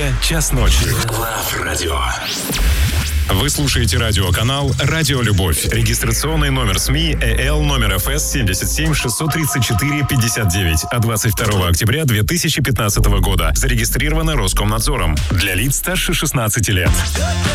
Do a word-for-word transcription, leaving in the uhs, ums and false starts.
Москве час ночи. Лав Радио. Вы слушаете радиоканал «Радио Любовь». Регистрационный номер СМИ ЭЛ номер ФС семьдесят семь шестьсот тридцать четыре пятьдесят девять от двадцать второго октября две тысячи пятнадцатого года. Зарегистрировано Роскомнадзором. Для лиц старше шестнадцати лет.